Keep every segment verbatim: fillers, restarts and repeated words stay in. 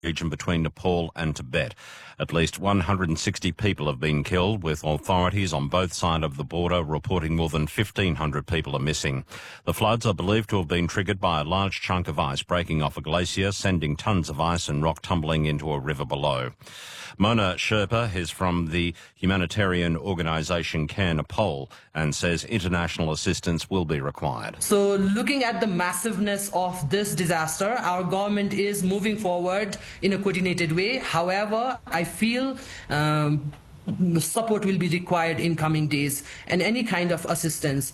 region between Nepal and Tibet. At least one hundred sixty people have been killed, with authorities on both sides of the border reporting more than fifteen hundred people are missing. The floods are believed to have been triggered by a large chunk of ice breaking off a glacier, sending tons of ice and rock tumbling into a river below. Mona Sherpa is from the humanitarian organisation Care Nepal and says international assistance will be required. So looking at the massiveness of this disaster, our government is moving forward in a coordinated way. However, I feel um, support will be required in coming days and any kind of assistance.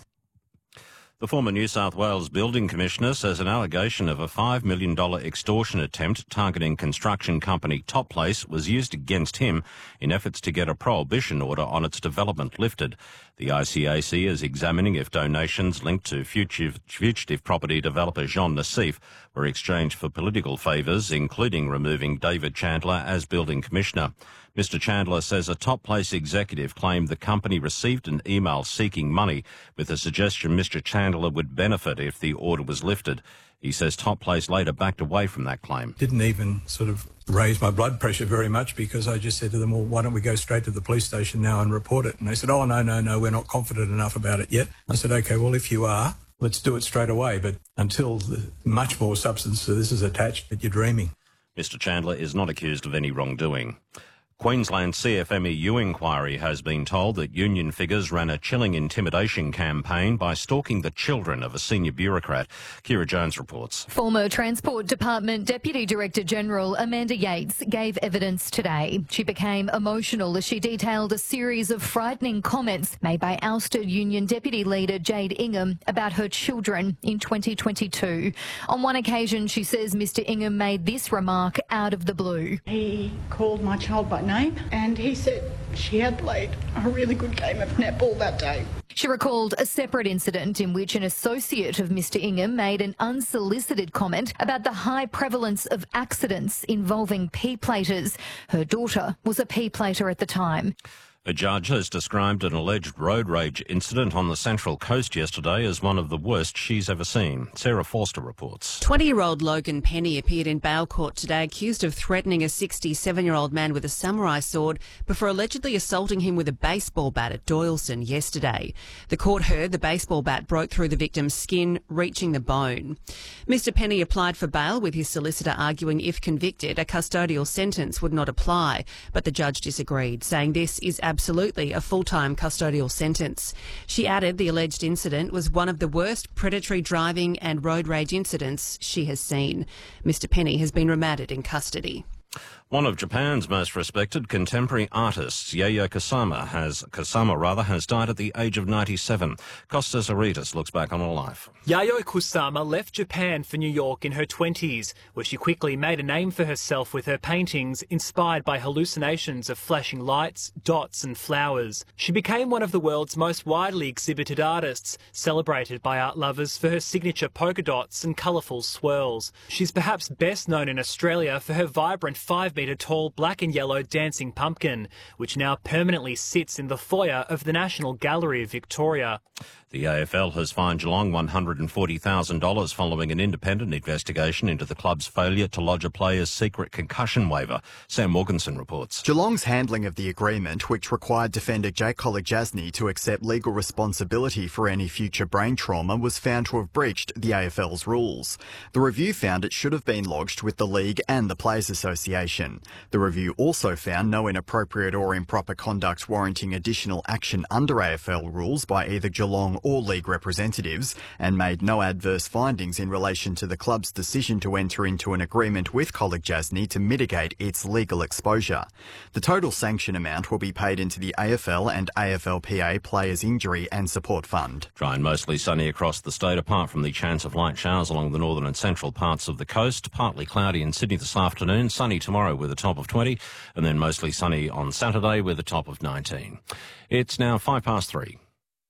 The former New South Wales Building Commissioner says an allegation of a five million dollars extortion attempt targeting construction company Top Place was used against him in efforts to get a prohibition order on its development lifted. The I C A C is examining if donations linked to fugitive, fugitive property developer Jean Nassif were exchanged for political favours, including removing David Chandler as Building Commissioner. Mister Chandler says a Top Place executive claimed the company received an email seeking money with the suggestion Mister Chandler would benefit if the order was lifted. He says Top Place later backed away from that claim. Didn't even sort of raise my blood pressure very much because I just said to them, well, why don't we go straight to the police station now and report it? And they said, oh, no, no, no, we're not confident enough about it yet. I said, OK, well, if you are, let's do it straight away. But until the, much more substance to this is attached, that you're dreaming. Mister Chandler is not accused of any wrongdoing. Queensland C F M E U inquiry has been told that union figures ran a chilling intimidation campaign by stalking the children of a senior bureaucrat. Kira Jones reports. Former Transport Department Deputy Director General Amanda Yates gave evidence today. She became emotional as she detailed a series of frightening comments made by ousted union deputy leader Jade Ingham about her children in twenty twenty-two. On one occasion, she says Mister Ingham made this remark out of the blue. He called my child by name and he said she had played a really good game of netball that day. She recalled a separate incident in which an associate of Mister Ingham made an unsolicited comment about the high prevalence of accidents involving P-platers. Her daughter was a P-plater at the time. A judge has described an alleged road rage incident on the Central Coast yesterday as one of the worst she's ever seen. Sarah Forster reports. twenty-year-old Logan Penny appeared in bail court today accused of threatening a sixty-seven-year-old man with a samurai sword before allegedly assaulting him with a baseball bat at Doyleson yesterday. The court heard the baseball bat broke through the victim's skin, reaching the bone. Mister Penny applied for bail with his solicitor arguing if convicted, a custodial sentence would not apply, but the judge disagreed, saying this is absolutely Absolutely a full-time custodial sentence. She added the alleged incident was one of the worst predatory driving and road rage incidents she has seen. Mister Penny has been remanded in custody. One of Japan's most respected contemporary artists, Yayoi Kusama, has Kusama rather has died at the age of ninety-seven. Costas Aritas looks back on her life. Yayoi Kusama left Japan for New York in her twenties, where she quickly made a name for herself with her paintings inspired by hallucinations of flashing lights, dots and flowers. She became one of the world's most widely exhibited artists, celebrated by art lovers for her signature polka dots and colourful swirls. She's perhaps best known in Australia for her vibrant five metre tall black and yellow dancing pumpkin, which now permanently sits in the foyer of the National Gallery of Victoria. The A F L has fined Geelong one hundred forty thousand dollars following an independent investigation into the club's failure to lodge a player's secret concussion waiver. Sam Morganson reports. Geelong's handling of the agreement, which required defender Jake Kolodjasny to accept legal responsibility for any future brain trauma, was found to have breached the A F L's rules. The review found it should have been lodged with the league and the Players Association. The review also found no inappropriate or improper conduct warranting additional action under A F L rules by either Geelong or league representatives, and made no adverse findings in relation to the club's decision to enter into an agreement with Kolodjasny to mitigate its legal exposure. The total sanction amount will be paid into the A F L and A F L P A Players Injury and Support Fund. Dry and mostly sunny across the state, apart from the chance of light showers along the northern and central parts of the coast. Partly cloudy in Sydney this afternoon, sunny tomorrow with a top of twenty, and then mostly sunny on Saturday with a top of nineteen. It's now five past three.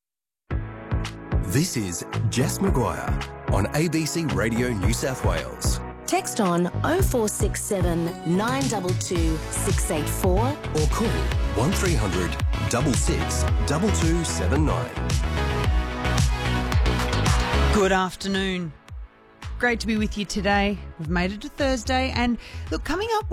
This is Jess Maguire on A B C Radio New South Wales. Text on oh four six seven, nine two two, six eight four or call one three hundred, six six, two two seven nine. Good afternoon. Great to be with you today. We've made it to Thursday, and look, coming up